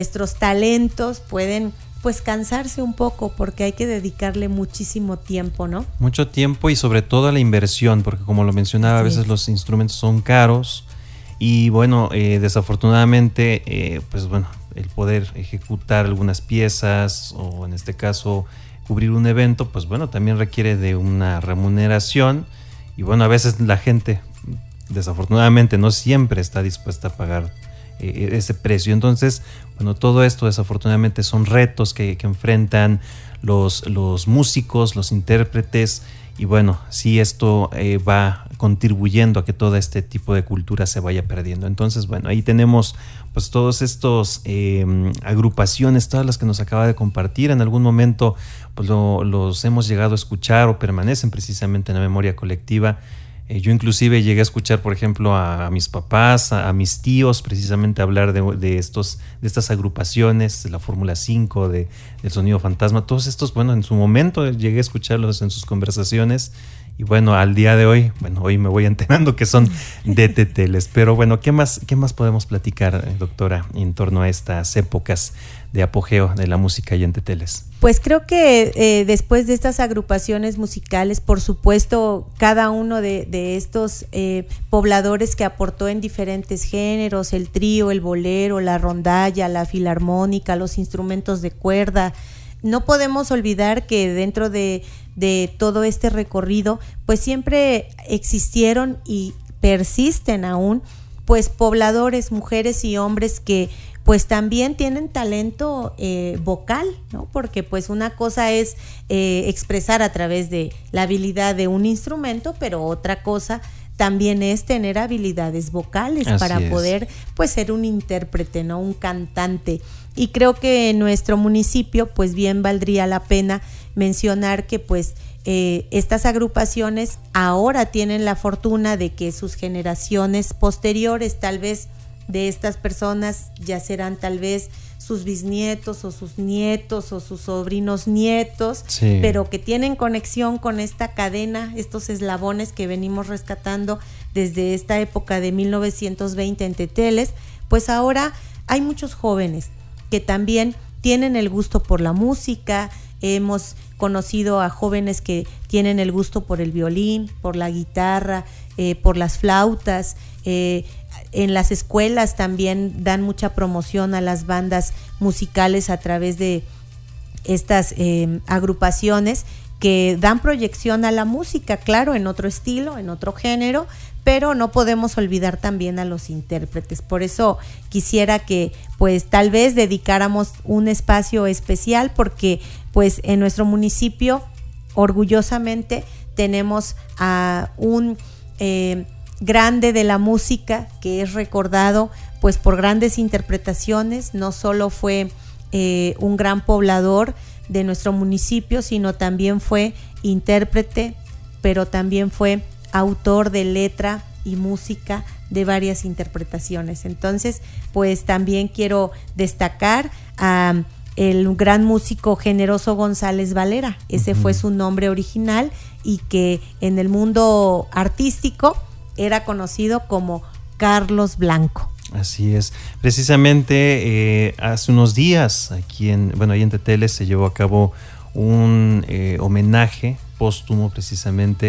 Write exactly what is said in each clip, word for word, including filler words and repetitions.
nuestros talentos pueden pues cansarse un poco, porque hay que dedicarle muchísimo tiempo, ¿no? Mucho tiempo y sobre todo la inversión, porque como lo mencionaba, sí, a veces los instrumentos son caros y bueno, eh, desafortunadamente, eh, pues bueno, el poder ejecutar algunas piezas o en este caso cubrir un evento, pues bueno, también requiere de una remuneración y bueno, a veces la gente desafortunadamente no siempre está dispuesta a pagar eh, ese precio. Entonces, bueno, todo esto desafortunadamente son retos que, que enfrentan los, los músicos, los intérpretes y bueno, sí esto eh, va contribuyendo a que todo este tipo de cultura se vaya perdiendo. Entonces, bueno, ahí tenemos pues todos estos eh, agrupaciones, todas las que nos acaba de compartir. En algún momento pues lo, los hemos llegado a escuchar o permanecen precisamente en la memoria colectiva. Eh, yo inclusive llegué a escuchar, por ejemplo, a, a mis papás, a, a mis tíos, precisamente hablar de, de, estos, de estas agrupaciones, de la Fórmula cinco, de, del Sonido Fantasma. Todos estos, bueno, en su momento llegué a escucharlos en sus conversaciones. Y bueno, al día de hoy, bueno, hoy me voy enterando que son de Teteles. Pero bueno, ¿qué más, qué más podemos platicar, doctora, en torno a estas épocas de apogeo de la música y en Teteles? Pues creo que eh, después de estas agrupaciones musicales, por supuesto, cada uno de, de estos eh, pobladores que aportó en diferentes géneros, el trío, el bolero, la rondalla, la filarmónica, los instrumentos de cuerda, no podemos olvidar que dentro de, de todo este recorrido, pues siempre existieron y persisten aún, pues pobladores, mujeres y hombres que pues también tienen talento eh, vocal, ¿no? Porque pues una cosa es eh, expresar a través de la habilidad de un instrumento, pero otra cosa también es tener habilidades vocales. Así para es. Poder pues ser un intérprete, ¿no? Un cantante. Y creo que en nuestro municipio pues bien valdría la pena mencionar que pues eh, estas agrupaciones ahora tienen la fortuna de que sus generaciones posteriores, tal vez de estas personas ya serán tal vez sus bisnietos o sus nietos o sus sobrinos nietos, sí, pero que tienen conexión con esta cadena, estos eslabones que venimos rescatando desde esta época de mil novecientos veinte en Teteles. Pues ahora hay muchos jóvenes que también tienen el gusto por la música. Hemos conocido a jóvenes que tienen el gusto por el violín, por la guitarra, eh, por las flautas. Eh, en las escuelas también dan mucha promoción a las bandas musicales a través de estas eh, agrupaciones que dan proyección a la música, claro, en otro estilo, en otro género, pero no podemos olvidar también a los intérpretes. Por eso quisiera que pues tal vez dedicáramos un espacio especial, porque pues en nuestro municipio orgullosamente tenemos a un eh, grande de la música que es recordado pues por grandes interpretaciones. No solo fue eh, un gran poblador de nuestro municipio, sino también fue intérprete, pero también fue autor de letra y música de varias interpretaciones. Entonces, pues también quiero destacar a el gran músico Generoso González Valera. Ese uh-huh. fue su nombre original y que en el mundo artístico era conocido como Carlos Blanco. Así es. Precisamente eh, hace unos días aquí en, bueno, ahí en Teteles se llevó a cabo un eh, homenaje póstumo precisamente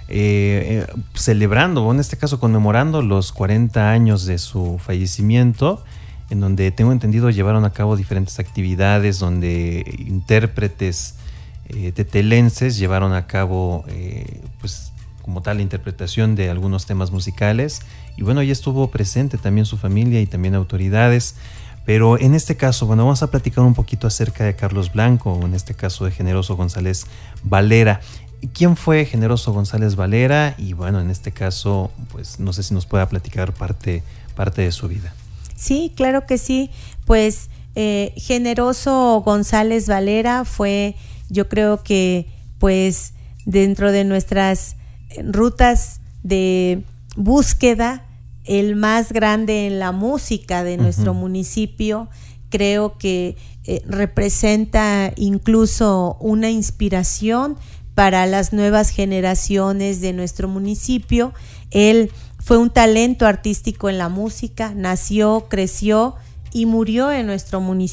eh, eh, celebrando, o en este caso conmemorando los cuarenta años de su fallecimiento, en donde tengo entendido llevaron a cabo diferentes actividades donde intérpretes eh, tetelenses llevaron a cabo eh, pues como tal la interpretación de algunos temas musicales. Y bueno, ahí estuvo presente también su familia y también autoridades. Pero en este caso, bueno, vamos a platicar un poquito acerca de Carlos Blanco, o en este caso de Generoso González Valera. ¿Quién fue Generoso González Valera? Y bueno, en este caso, pues no sé si nos pueda platicar parte, parte de su vida. Sí, claro que sí. Pues eh, Generoso González Valera fue, yo creo que pues dentro de nuestras rutas de búsqueda, el más grande en la música de nuestro uh-huh. municipio. Creo que eh, representa incluso una inspiración para las nuevas generaciones de nuestro municipio. Él fue un talento artístico en la música, nació, creció y murió en nuestro municipio.